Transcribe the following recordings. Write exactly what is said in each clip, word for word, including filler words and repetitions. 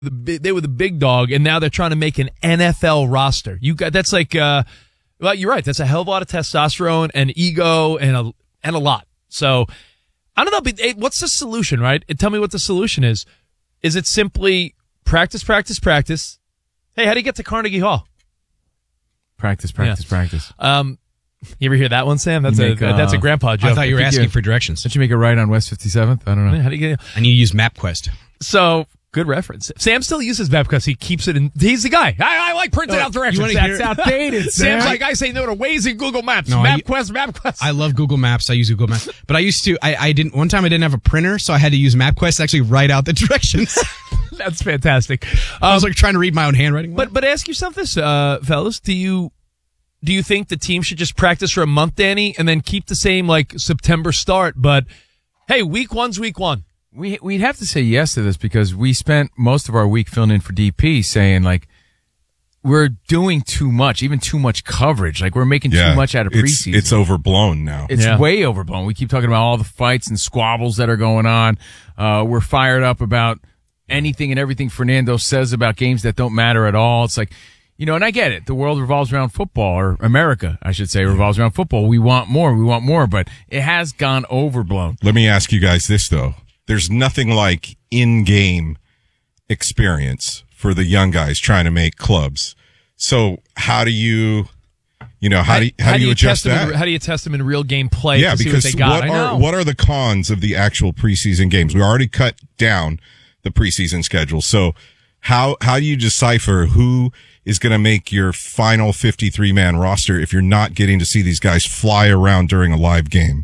the big, they were the big dog, and now they're trying to make an N F L roster. You got that's like, uh, well, you're right. That's a hell of a lot of testosterone and ego and a and a lot. So I don't know. But hey, what's the solution, right? Tell me what the solution is. Is it simply practice, practice, practice? Hey, how do you get to Carnegie Hall? Practice, practice, yeah. practice. Um, you ever hear that one, Sam? That's make, a uh, that's a grandpa joke. I thought you were asking you, for directions. Don't you make it right on West fifty-seventh? I don't know. How do you get? And you use MapQuest. So good reference. Sam still uses MapQuest. He keeps it in. He's the guy. I, I like printed oh, out directions. That's outdated. Sam's like, I say no to Waze and Google Maps. No, MapQuest, I, MapQuest. I love Google Maps. I use Google Maps, but I used to. I, I didn't. One time I didn't have a printer, so I had to use MapQuest to actually write out the directions. That's fantastic. Um, I was like trying to read my own handwriting. But but ask yourself this, uh, fellas. Do you do you think the team should just practice for a month, Danny, and then keep the same like September start? But hey, week one's week one. We we'd have to say yes to this because we spent most of our week filling in for D P saying like we're doing too much, even too much coverage. Like we're making yeah, too much out of it's, preseason. It's overblown now. It's yeah. way overblown. We keep talking about all the fights and squabbles that are going on. Uh, we're fired up about anything and everything Fernando says about games that don't matter at all. It's like, you know, and I get it. The world revolves around football, or America, I should say, revolves around football. We want more. We want more, but it has gone overblown. Let me ask you guys this, though. There's nothing like in-game experience for the young guys trying to make clubs. So how do you, you know, how, how do you, how, how do you adjust that? In, how do you test them in real game play? Yeah, to see because what, they got? what I are know. what are the cons of the actual preseason games? We already cut down the preseason schedule. So how how do you decipher who is going to make your final fifty-three man roster if you're not getting to see these guys fly around during a live game?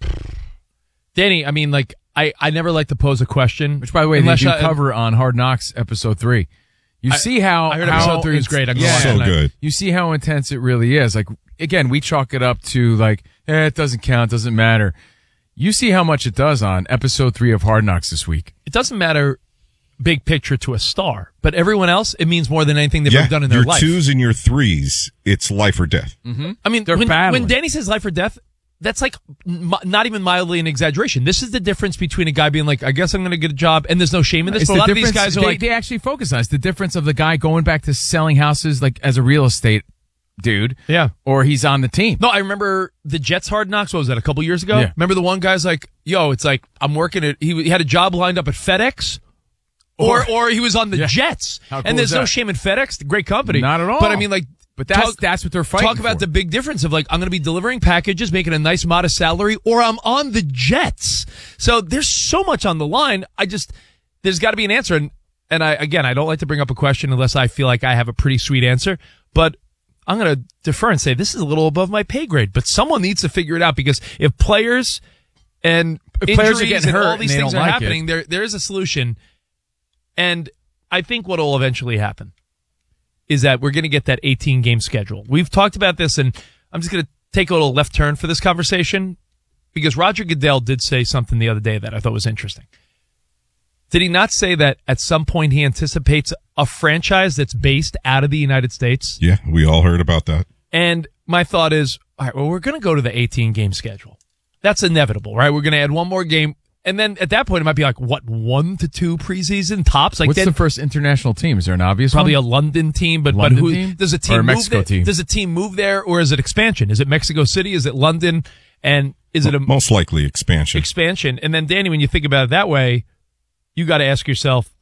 Danny, I mean, like, I, I never like to pose a question. Which, by the way, they do I, cover on Hard Knocks episode three. You I, see how I heard how episode three is great. I'm yeah, so good. You see how intense it really is. Like again, we chalk it up to like, eh, it doesn't count, doesn't matter. You see how much it does on episode three of Hard Knocks this week. It doesn't matter big picture to a star, but everyone else, it means more than anything they've yeah, ever done in their your life. Your twos and your threes, it's life or death. Mm-hmm. I mean, They're when, battling. when Danny says life or death, that's like m- not even mildly an exaggeration. This is the difference between a guy being like, I guess I'm going to get a job, and there's no shame in this. It's But a the lot of these difference- guys are they, like, they actually focus on it. It's the difference of the guy going back to selling houses like as a real estate dude. yeah. Or he's on the team. No, I remember the Jets Hard Knocks. What was that, a couple years ago? Yeah. Remember the one guy's like, yo, it's like, I'm working at, he, he had a job lined up at FedEx. Or, or he was on the Yeah. Jets. How cool and there's is no that? shame in FedEx, great company. Not at all. But I mean, like, But that's talk, that's what they're fighting Talk about for. the big difference of like, I'm going to be delivering packages, making a nice modest salary, or I'm on the Jets. So there's so much on the line. I just, there's got to be an answer. And, and I, again, I don't like to bring up a question unless I feel like I have a pretty sweet answer, but I'm going to defer and say this is a little above my pay grade, but someone needs to figure it out because if players and If players are injuries getting and hurt all and these they things don't are like happening, it. there, there is a solution. And I think what will eventually happen is that we're going to get that eighteen game schedule. We've talked about this, and I'm just going to take a little left turn for this conversation because Roger Goodell did say something the other day that I thought was interesting. Did he not say that at some point he anticipates a franchise that's based out of the United States? Yeah, we all heard about that. And my thought is, all right, well, we're going to go to the eighteen game schedule. That's inevitable, right? We're going to add one more game. And then at that point, it might be like, what, one to two preseason tops? Like What's then, the first international team? Is there an obvious Probably one? a London team, but London but who team? does a Or team a move Mexico there? team? Does a team move there, or is it expansion? Is it Mexico City? Is it London? And is it a Most likely expansion. expansion? And then, Danny, when you think about it that way, you got to ask yourself: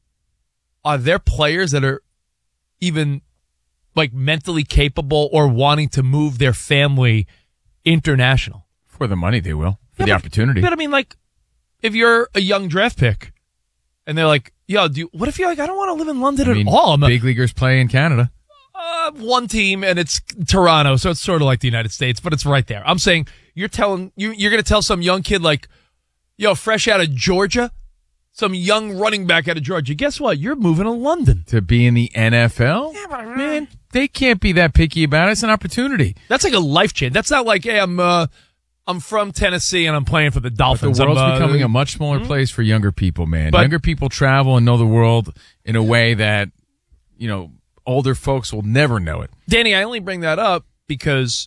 are there players that are even like mentally capable or wanting to move their family international? For the money, they will. For Yeah, the but- opportunity. But I mean, like, if you're a young draft pick, and they're like, "Yo, do you, what if you're like, I don't want to live in London I mean, at all? I'm a, big leaguers play in Canada. uh, one team, and it's Toronto, so it's sort of like the United States, but it's right there." I'm saying you're telling you you're going to tell some young kid like, "Yo, fresh out of Georgia, some young running back out of Georgia. Guess what? You're moving to London To be in the N F L? Man, they can't be that picky about it. It's an opportunity. That's like a life change. That's not like, hey, I'm uh, I'm from Tennessee and I'm playing for the But Dolphins. the world's I'm, uh, becoming a much smaller place for younger people, man. But- younger people travel and know the world in a way that, you know, older folks will never know it. Danny, I only bring that up because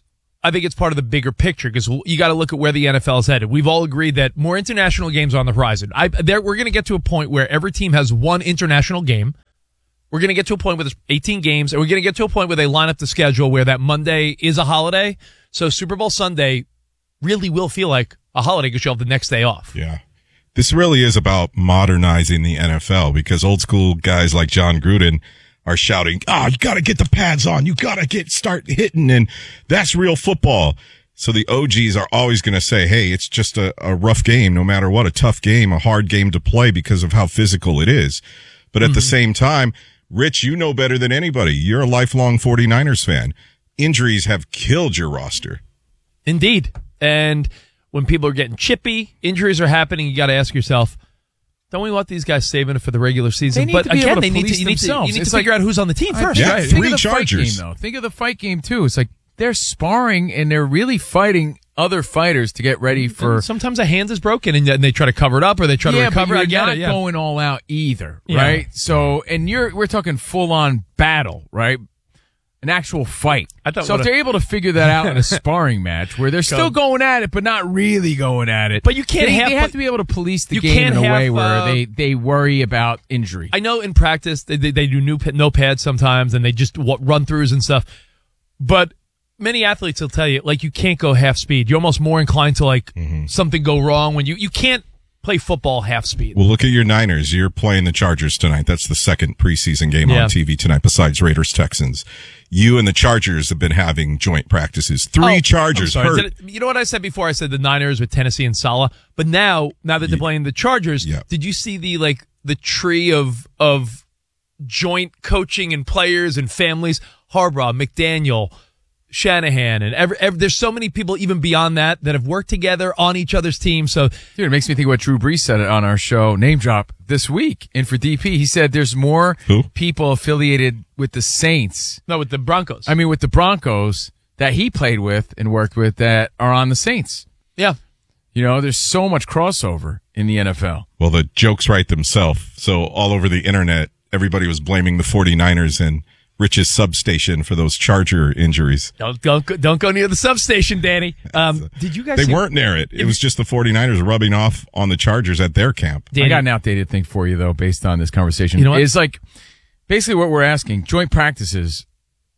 I think it's part of the bigger picture because you got to look at where the N F L is headed. We've all agreed that more international games are on the horizon. I, there, we're going to get to a point where every team has one international game. We're going to get to a point where there's eighteen games, and we're going to get to a point where they line up the schedule where that Monday is a holiday. So Super Bowl Sunday really will feel like a holiday because you'll have the next day off. Yeah. This really is about modernizing the N F L because old school guys like John Gruden are shouting, oh, you got to get the pads on. You got to get start hitting. And that's real football. So the O Gs are always going to say, hey, it's just a, a rough game, no matter what, a tough game, a hard game to play because of how physical it is. But at mm-hmm. the same time, Rich, you know better than anybody. You're a lifelong 49ers fan. Injuries have killed your roster. Indeed. And when people are getting chippy, injuries are happening, you got to ask yourself, don't we want these guys saving it for the regular season? They need but to be again, able to they need police to, you need to, you need it's to figure like, out who's on the team first. Yeah, Right? three Think of the Chargers. fight game, though. Think of the fight game, too. It's like they're sparring and they're really fighting other fighters to get ready for. And sometimes a hand is broken and they try to cover it up or they try yeah, to recover. But you're I get not it, yeah. going all out either, Yeah. right? So, and you're we're talking full on battle, right? An actual fight. I thought so if what a- they're able to figure that out in a sparring match where they're still going at it, but not really going at it. But you can't they, have- they have to be able to police the you game can't in a way have, where uh, they, they worry about injury. I know in practice they, they, they do new, no pads sometimes and they just w- run throughs and stuff. But many athletes will tell you, like, you can't go half speed. You're almost more inclined to, like, mm-hmm. something go wrong when you, you can't play football half speed. Well, look at your Niners. You're playing the Chargers tonight. That's the second preseason game Yeah. on T V tonight besides Raiders Texans. You and the Chargers have been having joint practices. Three Oh, Chargers I'm sorry. hurt. Did it- you know what I said before? I said the Niners with Tennessee and Salah. But now, now that they're playing the Chargers, Yeah. did you see the, like, the tree of, of joint coaching and players and families? Harbaugh, McDaniel, Shanahan, and every, every, there's so many people even beyond that that have worked together on each other's team. So, Dude, it makes me think what Drew Brees said on our show, Name Drop, this week. And for D P, he said there's more Who? people affiliated with the Saints. no, with the Broncos. I mean, with the Broncos that he played with and worked with that are on the Saints. yeah. You know, there's so much crossover in the N F L. Well, the jokes write themselves. So all over the internet, everybody was blaming the 49ers and Rich's substation for those Charger injuries. Don't, don't, go- don't go near the substation, Danny. Um, did you guys They see- weren't near it. It was just the 49ers rubbing off on the Chargers at their camp. Danny, I got an outdated thing for you, though, based on this conversation. You know what? It's like, basically what we're asking, joint practices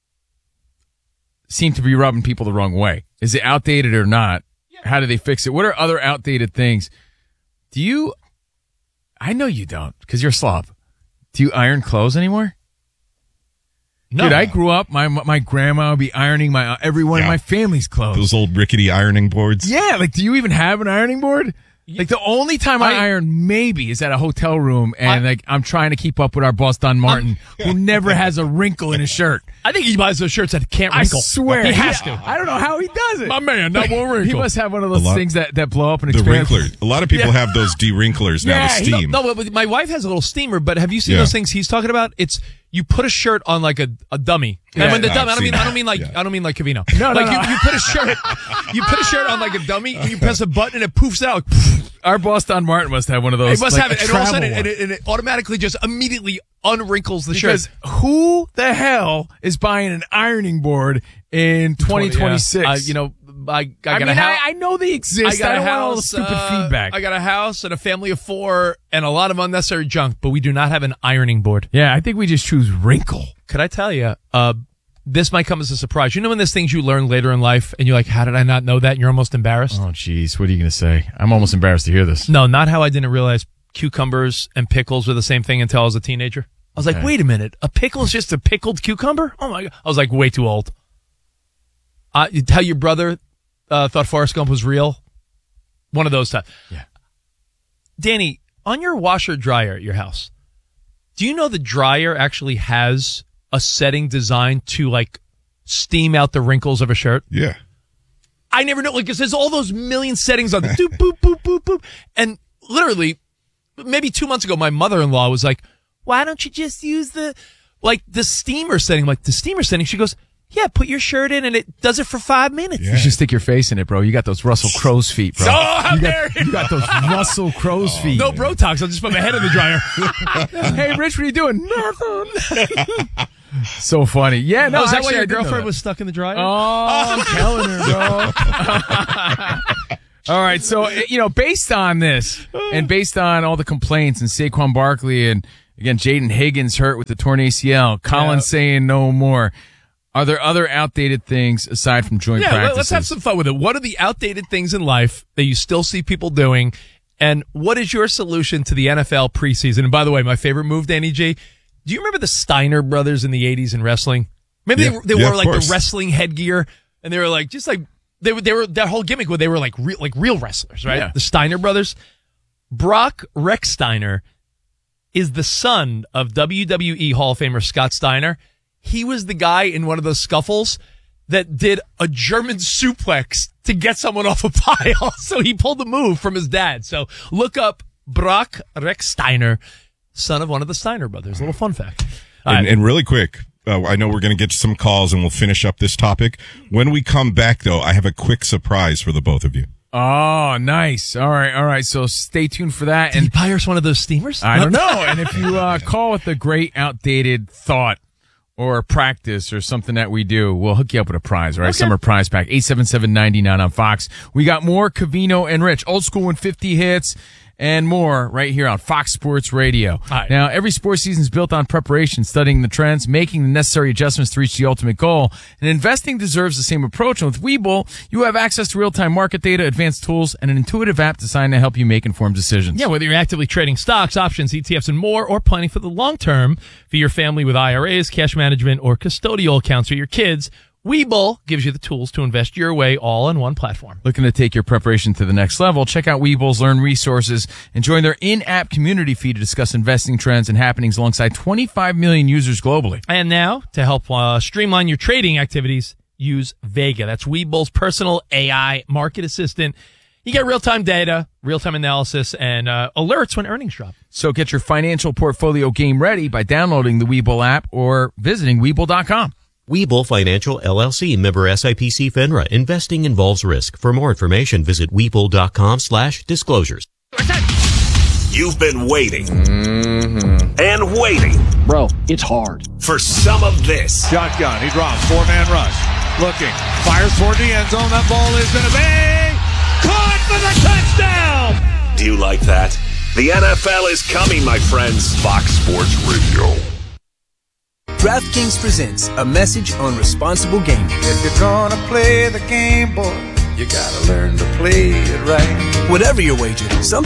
seem to be rubbing people the wrong way. Is it outdated or not? How do they fix it? What are other outdated things? Do you, I know you don't, because you're a slob. Do you iron clothes anymore? No. Dude, I grew up, my my grandma would be ironing my every one Yeah. of my family's clothes. Those old rickety ironing boards. Yeah, like, do you even have an ironing board? Like, the only time I, I- iron maybe is at a hotel room, and I- like I'm trying to keep up with our boss Don Martin, who never has a wrinkle in his shirt. I think he buys those shirts that can't I wrinkle. swear, He has to. I don't know how he does it. My man, not one wrinkle. He must have one of those A lot- things that, that blow up and The expand. wrinkler. A lot of people have those de-wrinklers now Yeah, to he- steam. No, but my wife has a little steamer, but have you seen Yeah. those things he's talking about? It's you put a shirt on like a, a dummy. Yeah, and when the I've dummy, I don't mean seen I don't mean like that. I don't mean like Cavino. No, no, like no. You, you put a shirt you put a shirt on like a dummy and you press a button and it poofs out. Our boss Don Martin must have one of It those. must like have it, a and all of a travel sudden, one. and it, and it automatically just immediately unwrinkles the Because shirt. who the hell is buying an ironing board in twenty twenty-six? Uh, you know, I, I got I mean, a house. I, I know they exist. I got don't a want all the house. stupid uh, feedback. I got a house and a family of four and a lot of unnecessary junk, but we do not have an ironing board. yeah, I think we just choose wrinkle. Could I tell you, uh, this might come as a surprise. You know when there's things you learn later in life and you're like, how did I not know that? And you're almost embarrassed. Oh, jeez. What are you going to say? I'm almost embarrassed to hear this. No, not how I didn't realize cucumbers and pickles were the same thing until I was a teenager. I was like, Okay. wait a minute, a pickle is just a pickled cucumber? Oh my God. I was like way too old. Uh, you tell your brother uh, thought Forrest Gump was real? One of those times. Yeah. Danny, on your washer dryer at your house, do you know the dryer actually has a setting designed to like steam out the wrinkles of a shirt? Yeah. I never know. Like, it says all those million settings on the doop, boop, boop, boop, boop. And literally, maybe two months ago, my mother-in-law was like, why don't you just use the, like, the steamer setting? I'm like, the steamer setting? She goes, yeah, put your shirt in and it does it for five minutes. Yeah. You should stick your face in it, bro. You got those Russell Crowe's feet, bro. Oh, how you, dare got, you got those Russell Crowe's feet. No Brotox. I'll just put my head in the dryer. Hey, Rich, what are you doing? Nothing. So funny. Yeah, no, oh, is that actually, why I your did know girlfriend that. was stuck in the dryer? Oh, I'm telling her, bro. All right, so, you know, based on this and based on all the complaints and Saquon Barkley and, again, Jaden Higgins hurt with the torn A C L, Collins Yeah. saying no more, are there other outdated things aside from joint Yeah, practices? let's have some fun with it. What are the outdated things in life that you still see people doing? And what is your solution to the N F L preseason? And by the way, my favorite move, Danny G, do you remember the Steiner brothers in the eighties in wrestling? Maybe Yeah. they, they Yeah, wore of like course. the wrestling headgear, and they were like, just like, they were, they were, their whole gimmick was they were like real, like real wrestlers, right? Yeah. The Steiner brothers. Brock Rex Steiner is the son of W W E Hall of Famer Scott Steiner. He was the guy in one of those scuffles that did a German suplex to get someone off a pile. So he pulled the move from his dad. So look up Brock Rex Steiner, son of one of the Steiner brothers. A little fun fact. All And, right. and really quick, uh, I know we're going to get to some calls and we'll finish up this topic. When we come back, though, I have a quick surprise for the both of you. Oh, nice. All right, all right. So stay tuned for that. Did he And buy us one of those steamers? I don't know. And if you uh, call with a great outdated thought or practice or something that we do, we'll hook you up with a prize, all right? Okay. Summer prize pack, eight seven seven, nine nine on Fox. We got more Covino and Rich, old school and fifty hits and more right here on Fox Sports Radio. All right. Now, every sports season is built on preparation, studying the trends, making the necessary adjustments to reach the ultimate goal. And investing deserves the same approach. And with Webull, you have access to real-time market data, advanced tools, and an intuitive app designed to help you make informed decisions. Yeah, whether you're actively trading stocks, options, E T Fs, and more, or planning for the long term for your family with I R As, cash management, or custodial accounts for your kids, Webull gives you the tools to invest your way all on one platform. Looking to take your preparation to the next level? Check out Webull's Learn Resources and join their in-app community feed to discuss investing trends and happenings alongside twenty-five million users globally. And now, to help uh, streamline your trading activities, use Vega. That's Webull's personal A I market assistant. You get real-time data, real-time analysis, and uh, alerts when earnings drop. So get your financial portfolio game ready by downloading the Webull app or visiting Webull dot com. Webull Financial L L C, member S I P C FINRA. Investing involves risk. For more information, visit Webull dot com slash disclosures. You've been waiting mm-hmm. and waiting. Bro, it's hard. For some of this. Shotgun, he drops, four-man rush. Looking, fires toward the end zone. That ball is going to be caught for the touchdown. Do you like that? The N F L is coming, my friends. Fox Sports Radio. DraftKings presents a message on responsible gaming. If you're gonna play the game, boy, you gotta learn to play it right. Whatever your wager, some